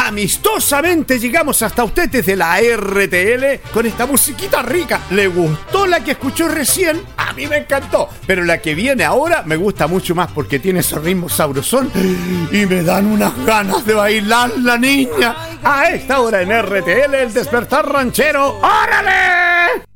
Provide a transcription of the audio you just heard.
amistosamente llegamos hasta usted desde la RTL con esta musiquita rica. ¿Le gustó la que escuchó recién? A mí me encantó, pero la que viene ahora me gusta mucho más porque tiene ese ritmo sabrosón y me dan unas ganas de bailar la niña. A esta hora en RTL, el despertar ranchero. ¡Órale!